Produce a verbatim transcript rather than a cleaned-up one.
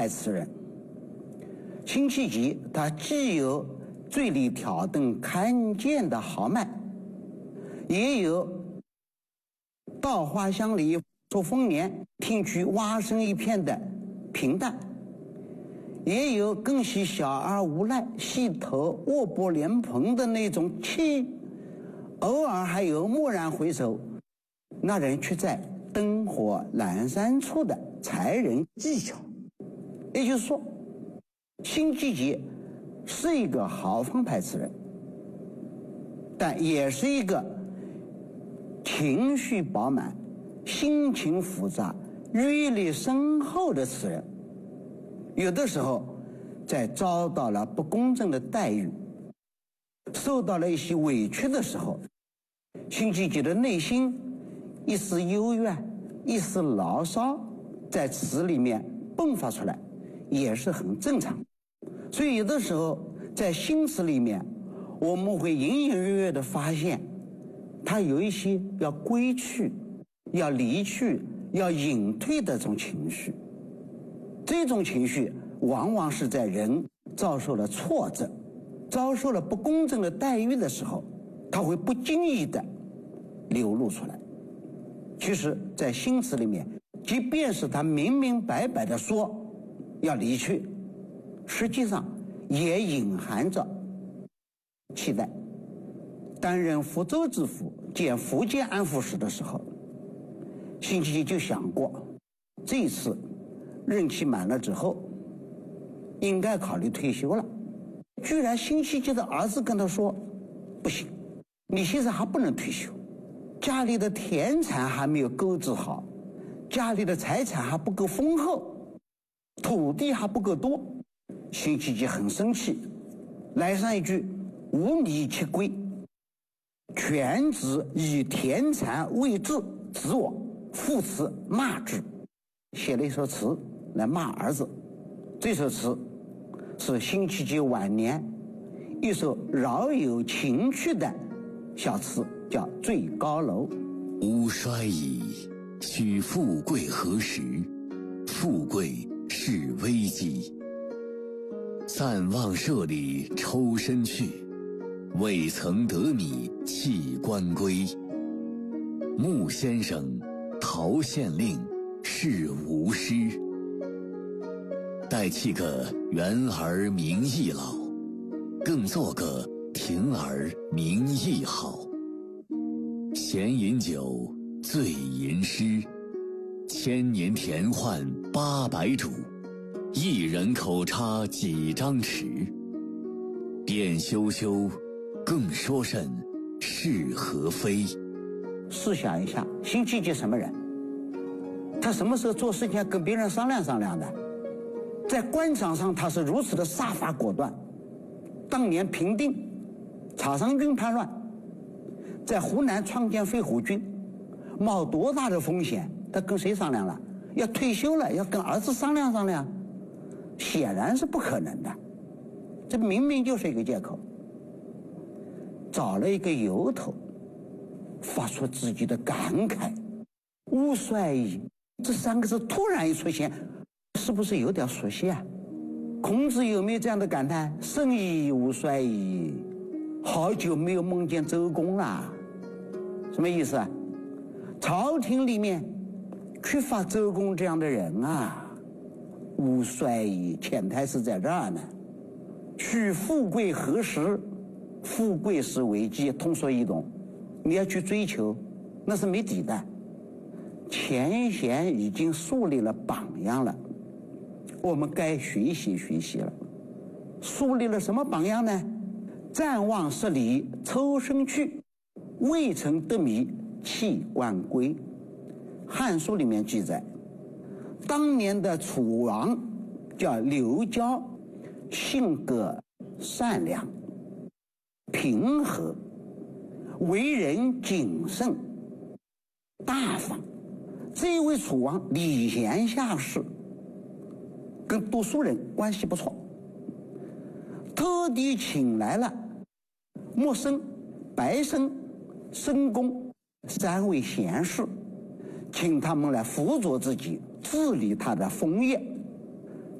派词人。辛弃疾他既有醉里挑灯看剑的豪迈，也有稻花香里说丰年，听取蛙声一片的平淡，也有更喜小儿无赖，细头卧剥莲蓬的那种气，偶尔还有蓦然回首，那人却在灯火阑珊处的才人技巧。也就是说，辛弃疾是一个豪放派词人，但也是一个情绪饱满、心情复杂、阅历深厚的词人。有的时候在遭到了不公正的待遇，受到了一些委屈的时候，辛弃疾的内心一丝幽怨、一丝牢骚在词里面迸发出来，也是很正常。所以有的时候在新词里面，我们会隐隐约约地发现他有一些要归去、要离去、要隐退的这种情绪。这种情绪往往是在人遭受了挫折、遭受了不公正的待遇的时候，他会不经意地流露出来。其实在新词里面，即便是他明明白白地说要离去，实际上也隐含着期待。担任福州知府兼福建安抚使的时候，辛弃疾就想过，这一次任期满了之后应该考虑退休了。居然辛弃疾的儿子跟他说，不行，你现在还不能退休，家里的田产还没有购置好，家里的财产还不够丰厚，土地还不够多。辛弃疾很生气，来上一句，无你其归，全子以田产为质，子我父慈骂之。写了一首词来骂儿子。这首词是辛弃疾晚年一首饶有情趣的小词，叫《醉高楼》。 吾衰矣，须富贵何时？富贵是危机。散望舍里抽身去，未曾得米弃官归。穆先生，陶县令，是无诗。待弃个园儿名义老，更做个亭儿名义好。闲饮酒，醉吟诗，千年田换八百主，一人口差几张尺。便休休，更说甚是何非？ 试想一下，辛弃疾什么人？他什么时候做事情要跟别人商量商量的？在官场上他是如此的杀伐果断。当年平定草商军叛乱，在湖南创建飞虎军，冒多大的风险，他跟谁商量了？要退休了，要跟儿子商量商量，显然是不可能的。这明明就是一个借口，找了一个由头，发出自己的感慨。吾衰矣，这三个字突然一出现，是不是有点熟悉啊？孔子有没有这样的感叹？生矣吾衰矣，好久没有梦见周公了。什么意思啊？朝廷里面缺乏周公这样的人啊。吾衰矣，潜台词在这儿呢。取富贵何时？富贵是危机，通俗易懂。你要去追求，那是没底的。前贤已经树立了榜样了，我们该学习学习了。树立了什么榜样呢？暂忘失礼，抽身去，未曾得米，弃官归。《汉书》里面记载，当年的楚王叫刘交，性格善良平和，为人谨慎大方。这一位楚王礼贤下士，跟读书人关系不错，特地请来了莫生、白生、申公三位贤士，请他们来辅佐自己治理他的封业。